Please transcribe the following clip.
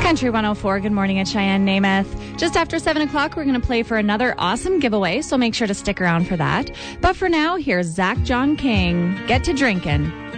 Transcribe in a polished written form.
Country 104, good morning at Cheyenne Namath. Just after 7 o'clock, we're going to play for another awesome giveaway, so make sure to stick around for that. But for now, here's Zach John King. Get to drinking.